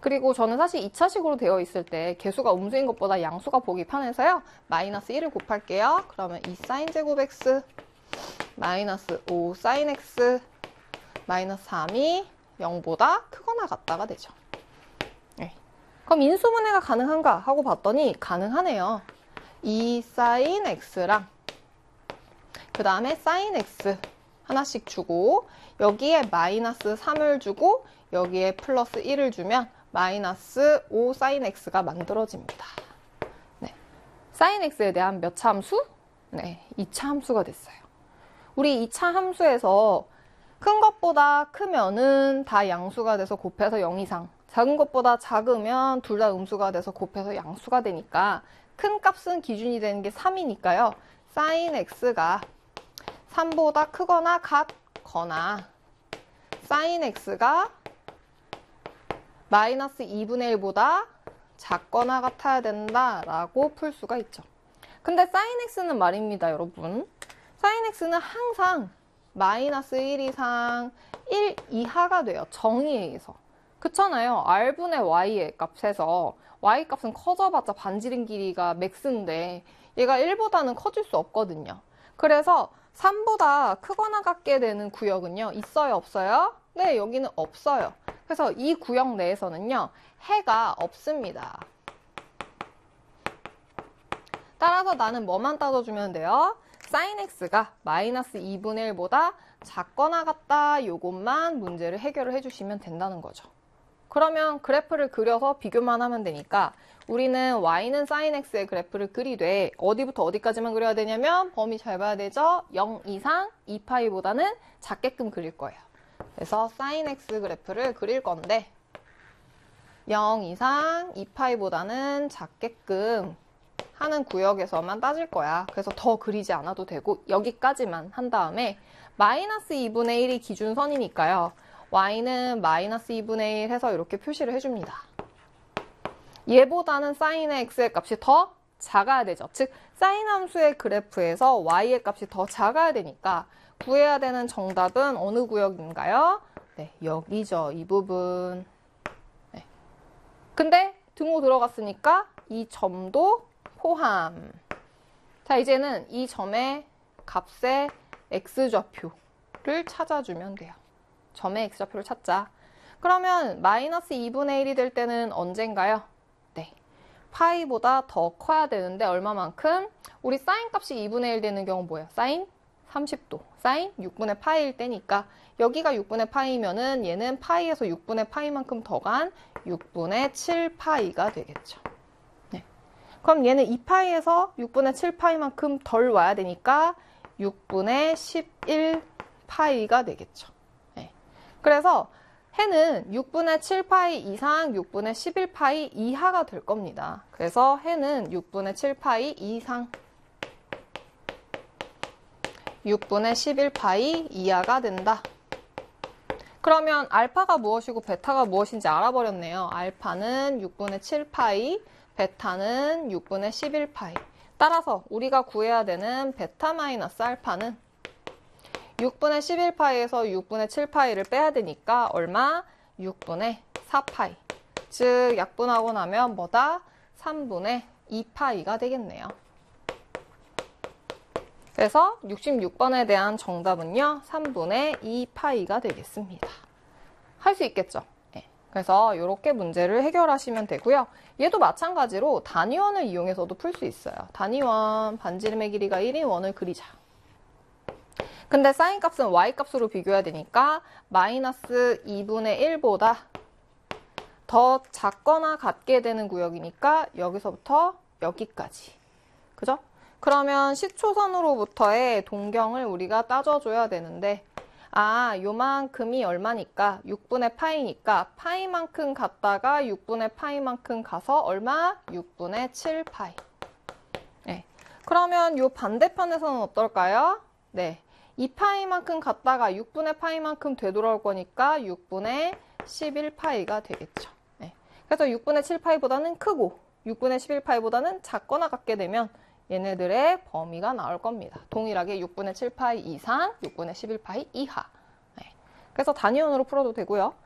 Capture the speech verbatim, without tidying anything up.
그리고 저는 사실 이 차식으로 되어 있을 때 개수가 음수인 것보다 양수가 보기 편해서요. 마이너스 일을 곱할게요. 그러면 이 사인 제곱 x 마이너스 오 사인 x 마이너스 삼이 영보다 크거나 같다가 되죠. 네. 그럼 인수분해가 가능한가 하고 봤더니 가능하네요. 이 사인 x랑 그 다음에 사인 x 하나씩 주고 여기에 마이너스 삼을 주고 여기에 플러스 일을 주면 마이너스 오 사인 x가 만들어집니다. 네. 사인 x에 대한 몇 차 함수? 네, 이 차 함수가 됐어요. 우리 이 차 함수에서 큰 것보다 크면은 다 양수가 돼서 곱해서 영 이상, 작은 것보다 작으면 둘 다 음수가 돼서 곱해서 양수가 되니까 큰 값은 기준이 되는 게 삼이니까요. 사인 x가 삼보다 크거나 같거나 사인 x가 마이너스 이분의 일보다 작거나 같아야 된다라고 풀 수가 있죠. 근데 사인 x는 말입니다, 여러분. 사인 x는 항상 마이너스 일 이상 일 이하가 돼요. 정의에 의해서. 그렇잖아요. r분의 y의 값에서 y 값은 커져봤자 반지름 길이가 맥스인데 얘가 일보다는 커질 수 없거든요. 그래서 삼보다 크거나 같게 되는 구역은요. 있어요? 없어요? 네, 여기는 없어요. 그래서 이 구역 내에서는요. 해가 없습니다. 따라서 나는 뭐만 따져주면 돼요? 사인 x가 마이너스 이분의 일보다 작거나 같다. 요것만 문제를 해결을 해주시면 된다는 거죠. 그러면 그래프를 그려서 비교만 하면 되니까 우리는 y는 사인 x의 그래프를 그리되 어디부터 어디까지만 그려야 되냐면 범위 잘 봐야 되죠? 영 이상 이 파이보다는 작게끔 그릴 거예요. 그래서 사인 x 그래프를 그릴 건데 영 이상 이 파이보다는 작게끔 하는 구역에서만 따질 거야. 그래서 더 그리지 않아도 되고 여기까지만 한 다음에 마이너스 이분의 일이 기준선이니까요. y는 마이너스 이분의 일 해서 이렇게 표시를 해줍니다. 얘보다는 사인의 x의 값이 더 작아야 되죠. 즉 사인 함수의 그래프에서 y의 값이 더 작아야 되니까 구해야 되는 정답은 어느 구역인가요? 네, 여기죠. 이 부분. 네. 근데 등호 들어갔으니까 이 점도 포함. 자, 이제는 이 점의 값의 x좌표를 찾아주면 돼요. 점의 x좌표를 찾자. 그러면 마이너스 이분의 일이 될 때는 언젠가요? 네, 파이보다 더 커야 되는데 얼마만큼? 우리 사인 값이 이분의 일 되는 경우 뭐예요? 사인 삼십 도, 사인 육분의 파이일 때니까 여기가 육분의 파이면은 얘는 파이에서 육분의 파이만큼 더 간 육분의 칠 파이가 되겠죠. 네. 그럼 얘는 이 파이에서 육분의 칠 파이만큼 덜 와야 되니까 육분의 십일 파이가 되겠죠. 네. 그래서 해는 육분의 칠 파이 이상 육분의 십일 파이 이하가 될 겁니다. 그래서 해는 육분의 칠 파이 이상 육분의 십일 파이 이하가 된다. 그러면 알파가 무엇이고 베타가 무엇인지 알아버렸네요. 알파는 육분의 칠 파이, 베타는 육분의 십일 파이. 따라서 우리가 구해야 되는 베타 마이너스 알파는 육분의 십일 파이에서 육분의 칠 파이를 빼야 되니까 얼마? 육분의 사 파이. 즉 약분하고 나면 뭐다? 삼분의 이 파이가 되겠네요. 그래서 육십육 번에 대한 정답은요. 삼분의 이 파이가 되겠습니다. 할 수 있겠죠? 네. 그래서 이렇게 문제를 해결하시면 되고요. 얘도 마찬가지로 단위원을 이용해서도 풀 수 있어요. 단위원, 반지름의 길이가 일인 원을 그리자. 근데 사인 값은 y 값으로 비교해야 되니까 마이너스 이분의 일보다 더 작거나 같게 되는 구역이니까 여기서부터 여기까지. 그죠? 그러면 시초선으로부터의 동경을 우리가 따져줘야 되는데 아, 요만큼이 얼마니까? 육분의 파이니까 파이만큼 갔다가 육분의 파이만큼 가서 얼마? 육분의 칠 파이. 네. 그러면 요 반대편에서는 어떨까요? 네. 이 파이만큼 갔다가 육분의 파이만큼 되돌아올 거니까 육분의 십일 파이가 되겠죠. 네. 그래서 육분의 칠 파이보다는 크고 육분의 십일 파이보다는 작거나 같게 되면 얘네들의 범위가 나올 겁니다. 동일하게 육분의 칠 파이 이상, 육분의 십일 파이 이하. 네. 그래서 단위원으로 풀어도 되고요.